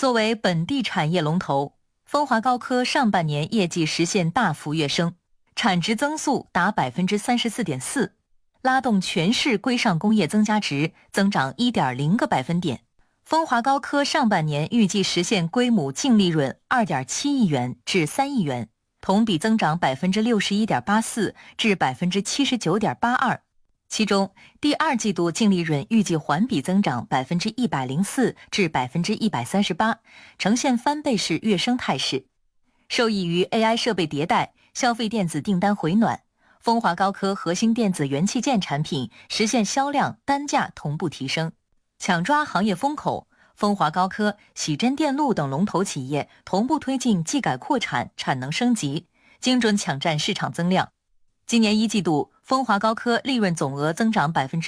作为本地产业龙头，风华高科上半年业绩实现大幅跃升，产值增速达 34.4%， 拉动全市规上工业增加值增长 1.0个百分点。风华高科上半年预计实现规模净利润 2.7 亿元至3亿元，同比增长 61.84% 至 79.82%。其中，第二季度净利润预计环比增长 104% 至 138%， 呈现翻倍式跃升态势。受益于 AI 设备迭代、消费电子订单回暖，风华高科核心电子元器件产品实现销量单价同步提升。抢抓行业风口，风华高科、喜臻电路等龙头企业同步推进技改扩产、产能升级，精准抢占市场增量。今年一季度，风华高科利润总额增长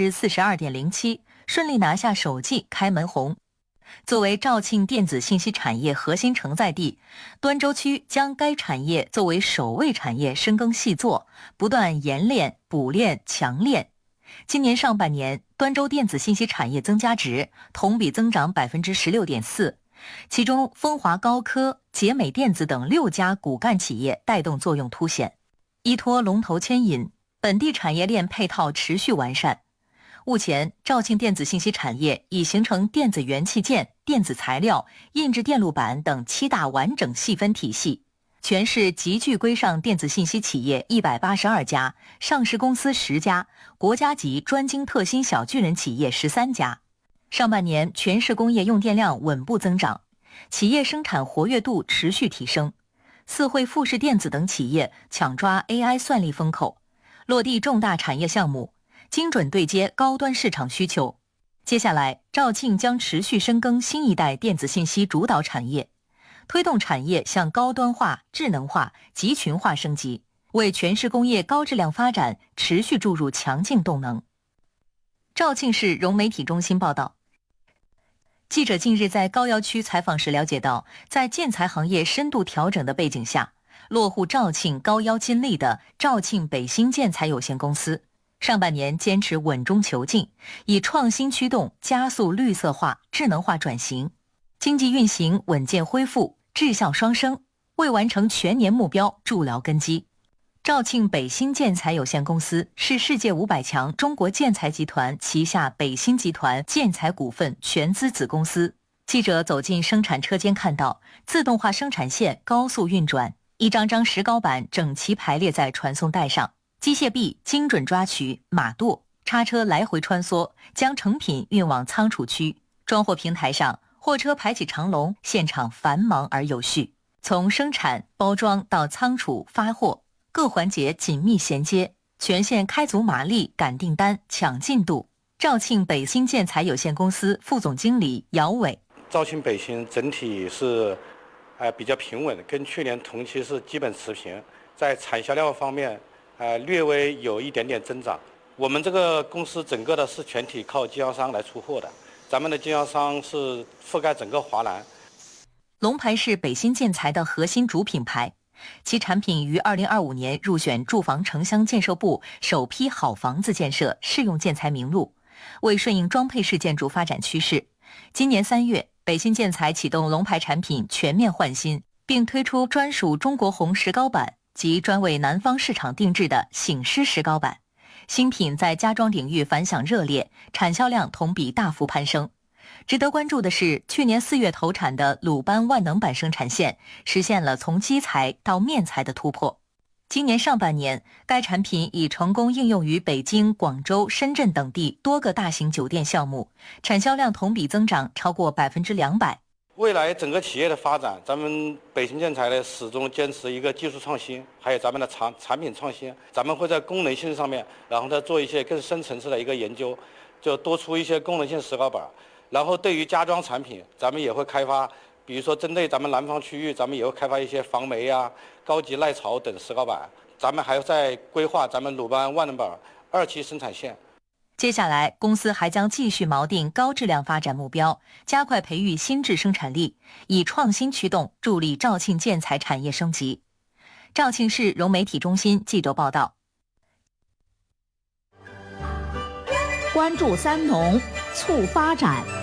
42.07%， 顺利拿下首季开门红。作为肇庆电子信息产业核心承载地，端州区将该产业作为首位产业深耕细作，不断研炼、补炼、强炼。今年上半年，端州电子信息产业增加值同比增长 16.4%， 其中风华高科、捷美电子等6家骨干企业带动作用凸显。依托龙头牵引，本地产业链配套持续完善。目前，肇庆电子信息产业已形成电子元器件、电子材料、印制电路板等7大完整细分体系。全市集聚规上电子信息企业182家，上市公司10家，国家级专精特新小巨人企业13家。上半年全市工业用电量稳步增长，企业生产活跃度持续提升。四惠富士电子等企业抢抓 AI 算力风口，落地重大产业项目，精准对接高端市场需求。接下来，肇庆将持续深耕新一代电子信息主导产业，推动产业向高端化、智能化、集群化升级，为全市工业高质量发展持续注入强劲动能。肇庆市融媒体中心报道，记者近日在高要区采访时了解到，在建材行业深度调整的背景下，落户肇庆高要金利的肇庆北新建材有限公司上半年坚持稳中求进，以创新驱动加速绿色化、智能化转型，经济运行稳健恢复，质效双升，为完成全年目标筑牢根基。肇庆北新建材有限公司是世界500强中国建材集团旗下北新集团建材股份全资子公司。记者走进生产车间，看到自动化生产线高速运转，一张张石膏板整齐排列在传送带上，机械臂精准抓取，马舵、叉车来回穿梭，将成品运往仓储区。装货平台上，货车排起长龙，现场繁忙而有序。从生产、包装到仓储、发货，各环节紧密衔接，全线开足马力赶订单、抢进度。肇庆北新建材有限公司副总经理姚伟： 肇庆北新整体是比较平稳，跟去年同期是基本持平，在产销量方面略微有一点点增长。我们这个公司整个的是全体靠经销商来出货的，咱们的经销商是覆盖整个华南。 龙牌是北新建材的核心主品牌，其产品于2025年入选住房城乡建设部首批好房子建设适用建材名录，为顺应装配式建筑发展趋势。今年3月，北新建材启动龙牌产品全面换新，并推出专属中国红石膏板及专为南方市场定制的醒狮石膏板。新品在家装领域反响热烈，产销量同比大幅攀升。值得关注的是，去年4月投产的鲁班万能板生产线实现了从基材到面材的突破。今年上半年，该产品已成功应用于北京、广州、深圳等地多个大型酒店项目，产销量同比增长超过200%。 未来整个企业的发展，咱们北新建材呢始终坚持一个技术创新，还有咱们的产品创新。咱们会在功能性上面，然后再做一些更深层次的一个研究，就多出一些功能性石膏板。然后对于家装产品，咱们也会开发，比如说针对咱们南方区域，咱们也会开发一些防霉啊、高级耐潮等石膏板。咱们还要在规划咱们鲁班万能板2期生产线。 接下来，公司还将继续锚定高质量发展目标，加快培育新质生产力，以创新驱动，助力肇庆建材产业升级。肇庆市融媒体中心记者报道。 关注三农，促发展。